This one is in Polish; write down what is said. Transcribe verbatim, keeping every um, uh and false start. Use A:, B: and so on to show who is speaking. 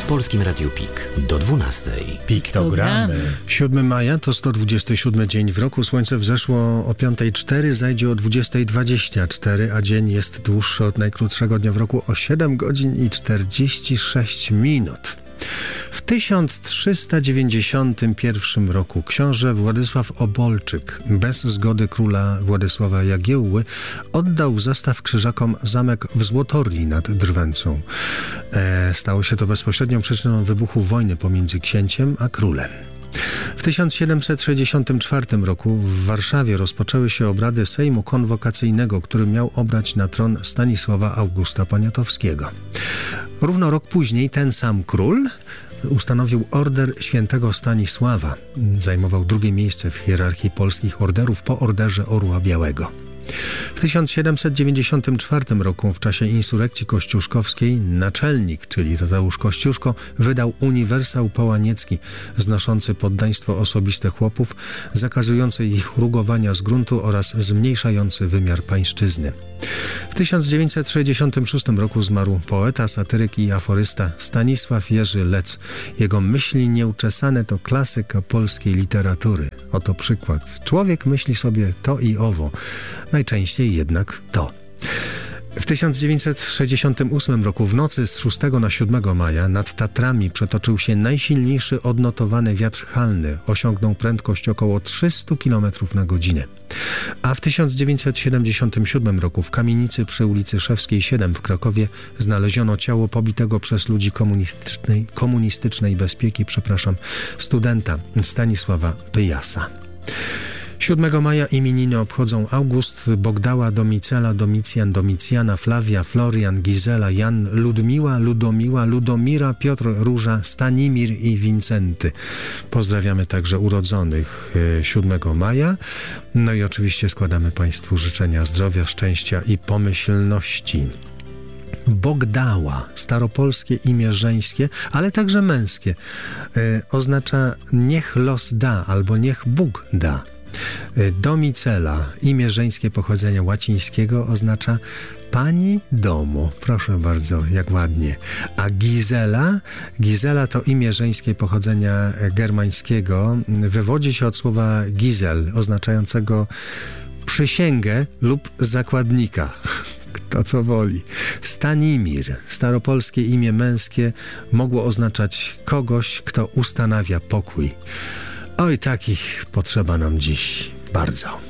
A: Polskim Radiu Pik do dwunastej.
B: Piktogramy. siódmego maja to sto dwudziesty siódmy dzień w roku. Słońce wzeszło o piątej cztery, zajdzie o dwudziestej dwadzieścia cztery, a dzień jest dłuższy od najkrótszego dnia w roku o siedem godzin i czterdzieści sześć minut. W tysiąc trzysta dziewięćdziesiątym pierwszym roku książę Władysław Opolczyk bez zgody króla Władysława Jagiełły oddał w zastaw Krzyżakom zamek w Złotorli nad Drwęcą. E, stało się to bezpośrednią przyczyną wybuchu wojny pomiędzy księciem a królem. W tysiąc siedemset sześćdziesiątym czwartym roku w Warszawie rozpoczęły się obrady Sejmu Konwokacyjnego, który miał obrać na tron Stanisława Augusta Poniatowskiego. Równo rok później ten sam król ustanowił Order Świętego Stanisława. Zajmował drugie miejsce w hierarchii polskich orderów po Orderze Orła Białego. W tysiąc siedemset dziewięćdziesiątym czwartym roku w czasie insurekcji kościuszkowskiej naczelnik, czyli Tadeusz Kościuszko, wydał uniwersał połaniecki znoszący poddaństwo osobiste chłopów, zakazujący ich rugowania z gruntu oraz zmniejszający wymiar pańszczyzny. W tysiąc dziewięćset sześćdziesiątym szóstym roku zmarł poeta, satyryk i aforysta Stanisław Jerzy Lec. Jego myśli nieuczesane to klasyka polskiej literatury. Oto przykład. Człowiek myśli sobie to i owo, najczęściej jednak to. W tysiąc dziewięćset sześćdziesiątym ósmym roku w nocy z szóstego na siódmego maja nad Tatrami przetoczył się najsilniejszy odnotowany wiatr halny. Osiągnął prędkość około trzysta kilometrów na godzinę. A w tysiąc dziewięćset siedemdziesiątym siódmym roku w kamienicy przy ulicy Szewskiej siedem w Krakowie znaleziono ciało pobitego przez ludzi komunistycznej, komunistycznej bezpieki, przepraszam, studenta Stanisława Pyjasa. siódmego maja imieniny obchodzą August, Bogdała, Domicela, Domicjan, Domicjana, Flavia, Florian, Gizela, Jan, Ludmiła, Ludomiła, Ludomira, Piotr, Róża, Stanimir i Wincenty. Pozdrawiamy także urodzonych siódmego maja. No i oczywiście składamy Państwu życzenia zdrowia, szczęścia i pomyślności. Bogdała, staropolskie imię żeńskie, ale także męskie, e, oznacza niech los da albo niech Bóg da. Domicela, imię żeńskie pochodzenia łacińskiego, oznacza pani domu. Proszę bardzo, jak ładnie. A Gizela, Gizela to imię żeńskie pochodzenia germańskiego. Wywodzi się od słowa gizel, oznaczającego przysięgę lub zakładnika. Kto co woli. Stanimir, staropolskie imię męskie, mogło oznaczać kogoś, kto ustanawia pokój. Oj, takich potrzeba nam dziś bardzo.